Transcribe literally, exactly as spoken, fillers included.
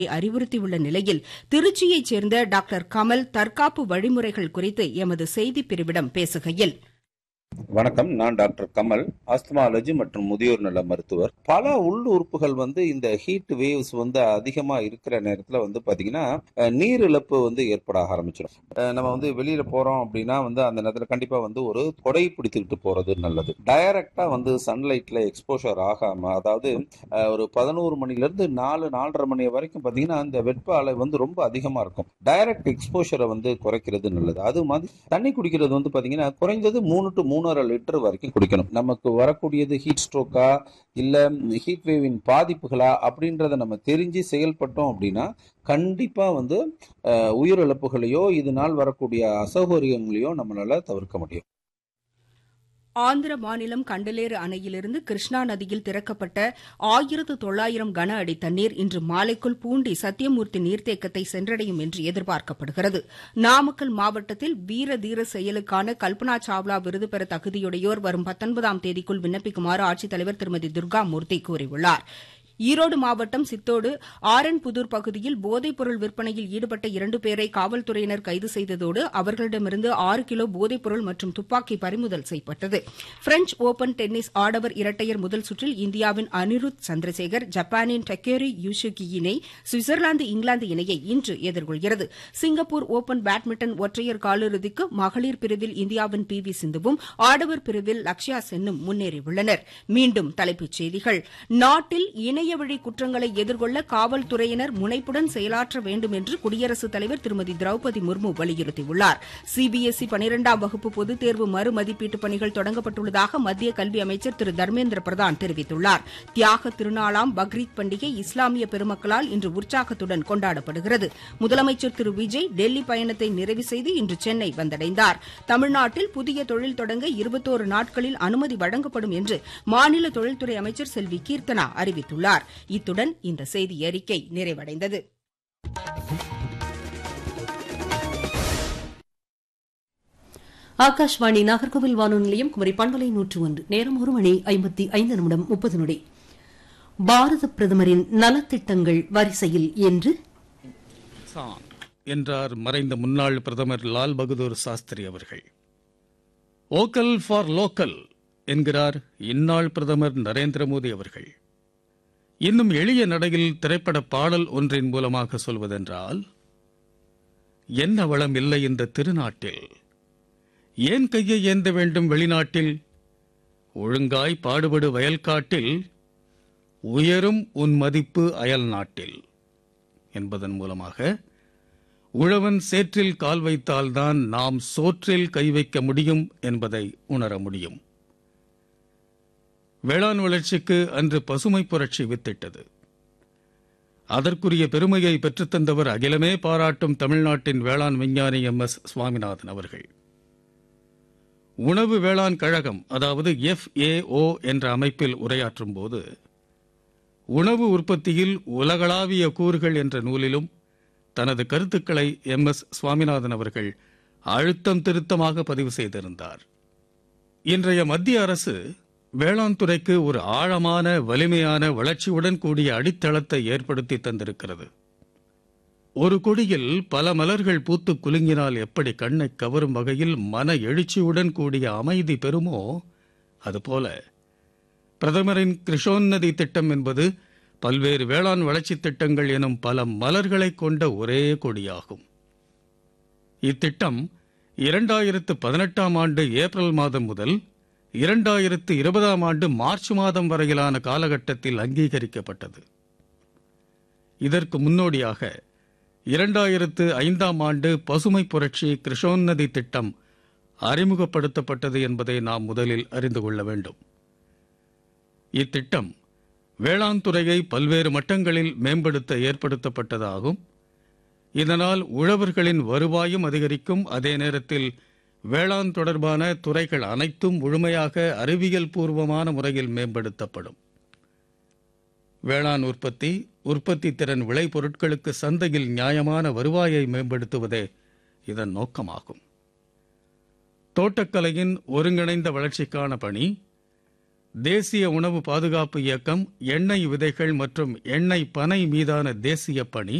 அறிவுறுத்தியுள்ள நிலையில் திருச்சியைச் சேர்ந்த டாக்டர் கமல் தற்காப்பு வழிமுறைகள் குறித்து எமது செய்திப் பிரிவிடம் பேசுகையில், வணக்கம். நான் டாக்டர் கமல், ஆஸ்துமாலஜி மற்றும் முதியோர் நல மருத்துவர். பல உள் உறுப்புகள் வந்து இந்த ஹீட் வேவ்ஸ் வந்து அதிகமா இருக்கிற நேரத்துல வந்து பாத்தீங்கன்னா நீர் இழப்பு வந்து ஏற்பட ஆரம்பிச்சிடும். நம்ம வந்து வெளியில போறோம் அப்படின்னா வந்து அந்த நேரத்துல கண்டிப்பா வந்து ஒரு கொடை பிடித்துக்கிட்டு போறது நல்லது. டைரக்டா வந்து சன்லைட்ல எக்ஸ்போஷர் ஆகாம, அதாவது ஒரு பதினோரு மணில இருந்து நாலு நாலரை மணி வரைக்கும் பாத்தீங்கன்னா அந்த வெப்ப அலை வந்து ரொம்ப அதிகமா இருக்கும். டைரக்ட் எக்ஸ்போஷரை வந்து குறைக்கிறது நல்லது. அது மாதிரி தண்ணி குடிக்கிறது வந்து பாத்தீங்கன்னா குறைந்தது மூணு டு மூணு மூணரை லிட்டர் வரைக்கும் குடிக்கணும். நமக்கு வரக்கூடியது ஹீட் ஸ்ட்ரோக்கா இல்ல ஹீட் வேவின் பாதிப்புகளா அப்படின்றத நம்ம தெரிஞ்சு செயல்பட்டோம் அப்படின்னா கண்டிப்பா வந்து உயிரிழப்புகளையோ இதனால் வரக்கூடிய அசௌகரியங்களையோ நம்மளால தவிர்க்க முடியும். ஆந்திர மாநிலம் கண்டலேறு அணையிலிருந்து கிருஷ்ணா நதியில் திறக்கப்பட்ட ஆயிரத்து தொள்ளாயிரம் கன அடி தண்ணீர் இன்று மாலைக்குள் பூண்டி சத்தியமூர்த்தி நீர்த்தேக்கத்தை சென்றடையும் என்று எதிர்பார்க்கப்படுகிறது. நாமக்கல் மாவட்டத்தில் வீர தீர செயலுக்கான கல்பனா சாவ்லா விருது பெற தகுதியுடையோர் வரும் பத்தொன்பதாம் தேதிக்குள் விண்ணப்பிக்குமாறு ஆட்சித்தலைவர் திருமதி துர்காமூர்த்தி கூறியுள்ளார். ஈரோடு மாவட்டம் சித்தோடு ஆரன்புதூர் பகுதியில் போதைப்பொருள் விற்பனையில் ஈடுபட்ட இரண்டு பேரை காவல்துறையினர் கைது செய்ததோடு அவர்களிடமிருந்து ஆறு கிலோ போதைப்பொருள் மற்றும் துப்பாக்கி பறிமுதல் செய்யப்பட்டது. பிரெஞ்ச் ஒபன் டென்னிஸ் ஆடவர் இரட்டையர் முதல் சுற்றில் இந்தியாவின் அனிருத் சந்திரசேகர் ஜப்பானின் டக்கேரி யூசுகி இணை சுவிட்சர்லாந்து இங்கிலாந்து இணையை இன்று எதிர்கொள்கிறது. சிங்கப்பூர் ஒபன் பேட்மிண்டன் ஒற்றையர் காலிறுதிக்கு மகளிர் பிரிவில் இந்தியாவின் பி வி சிந்துவும் ஆடவர் பிரிவில் லக்ஷயா சென்னும் முன்னேறியுள்ளனர். மீண்டும் தலைப்புச் செய்திகள். நாட்டில் இணைய வழி குற்றங்களை எதிர்கொள்ள காவல்துறையினர் முனைப்புடன் செயலாற்ற வேண்டும் என்று குடியரசுத் தலைவர் திருமதி திரௌபதி முர்மு வலியுறுத்தியுள்ளார். சிபிஎஸ்இ பனிரெண்டாம் வகுப்பு பொதுத் தேர்வு மறுமதிப்பீட்டுப் பணிகள் தொடங்கப்பட்டுள்ளதாக மத்திய கல்வி அமைச்சர் திரு தர்மேந்திர பிரதான் தெரிவித்துள்ளார். தியாக திருநாளாம் பக்ரீத் பண்டிகை இஸ்லாமிய பெருமக்களால் இன்று உற்சாகத்துடன் கொண்டாடப்படுகிறது. முதலமைச்சர் திரு விஜய் டெல்லி பயணத்தை நிறைவு செய்து இன்று சென்னை வந்தடைந்தார். தமிழ்நாட்டில் புதிய தொழில் தொடங்க இருபத்தோரு நாட்களில் அனுமதி வழங்கப்படும் என்று மாநில தொழில்துறை அமைச்சர் செல்வி கீர்த்தனா அறிவித்துள்ளார். இத்துடன் இந்த செய்தி அறிக்கை நிறைவடைந்தது. ஆகாஷ்வாணி நாகர்கோவில் வானொலி நிலையம் குமரி பண்பலை நூற்று ஒன்று. நேரம் ஒரு மணி ஐம்பத்தி ஐந்து நிமிடம் முப்பது நொடி. பாரத பிரதமரின் நலத்திட்டங்கள் வரிசையில் என்று என்றார் மறைந்த முன்னாள் பிரதமர் லால் பகதூர் சாஸ்திரி அவர்கள். வோக்கல் ஃபார் லோக்கல் என்கிறார் இந்நாள் பிரதமர் நரேந்திர மோடி அவர்கள். இன்னும் எளிய நடையில் திரைப்பட பாடல் ஒன்றின் மூலமாக சொல்வதென்றால், என்ன வளம் இல்லை இந்த திருநாட்டில், ஏன் கையை ஏந்த வேண்டும் வெளிநாட்டில், ஒழுங்காய் பாடுபடு வயல்காட்டில், உயரும் உன் மதிப்பு அயல் நாட்டில் என்பதன் மூலமாக உழவன் சேற்றில் கால் வைத்தால்தான் நாம் சோற்றில் கை வைக்க முடியும் என்பதை உணர முடியும். வேளாண் வளர்ச்சிக்கு அன்று பசுமை புரட்சி வித்திட்டது. அதற்குரிய பெருமையை பெற்றுத்தந்தவர் அகிலமே பாராட்டும் தமிழ்நாட்டின் வேளாண் விஞ்ஞானி எம் எஸ் சுவாமிநாதன் அவர்கள். உணவு வேளாண் கழகம், அதாவது எஃப் ஏ ஓ என்ற அமைப்பில் உரையாற்றும் போது, உணவு உற்பத்தியில் உலகளாவிய கூறுகள் என்ற நூலிலும் தனது கருத்துக்களை எம் எஸ் சுவாமிநாதன் அவர்கள் அழுத்தம் திருத்தமாக பதிவு செய்திருந்தார். இன்றைய மத்திய அரசு வேளாண் துறைக்கு ஒரு ஆழமான வலிமையான வளர்ச்சியுடன் கூடிய அடித்தளத்தை ஏற்படுத்தி தந்திருக்கிறது. ஒரு கொடியில் பல மலர்கள் பூத்து குலுங்கினால் எப்படி கண்ணை கவரும் வகையில் மன எழுச்சியுடன் கூடிய அமைதி பெறுமோ, அதுபோல பிரதமரின் கிருஷோன்னதி திட்டம் என்பது பல்வேறு வேளாண் வளர்ச்சி திட்டங்கள் எனும் பல மலர்களை கொண்ட ஒரே கொடியாகும். இத்திட்டம் இரண்டாயிரத்து பதினெட்டாம் ஆண்டு ஏப்ரல் மாதம் முதல் இரண்டாயிரத்து இருபதாம் ஆண்டு மார்ச் மாதம் வரையிலான காலகட்டத்தில் அங்கீகரிக்கப்பட்டது. இதற்கு முன்னோடியாக இரண்டாயிரத்து ஐந்தாம் ஆண்டு பசுமை புரட்சி கிருஷோன்னதி திட்டம் அறிமுகப்படுத்தப்பட்டது என்பதை நாம் முதலில் அறிந்து கொள்ள வேண்டும். இத்திட்டம் வேளாண் துறையை பல்வேறு மட்டங்களில் மேம்படுத்த ஏற்படுத்தப்பட்டதாகும். இதனால் உழவர்களின் வருவாயும் அதிகரிக்கும். அதே நேரத்தில் வேளாண் தொடர்பான துறைகள் அனைத்தும் முழுமையாக அறிவியல் பூர்வமான முறையில் மேம்படுத்தப்படும். வேளாண் உற்பத்தி, உற்பத்தி திறன் விளைபொருட்களுக்கு சந்தையில் நியாயமான வருவாயை மேம்படுத்துவதே இதன் நோக்கமாகும். தோட்டக்கலையின் ஒருங்கிணைந்த வளர்ச்சிக்கான பணி தேசிய உணவு பாதுகாப்பு இயக்கம், எண்ணெய் விதைகள் மற்றும் எண்ணெய் பனை மீதான தேசிய பணி,